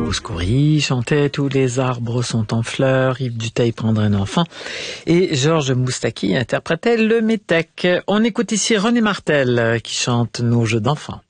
Mouskouri chantait Tous les arbres sont en fleurs, Yves Duteil prendrait un enfant et Georges Moustaki interprétait le métèque. On écoute ici René Martel qui chante Nos jeux d'enfants.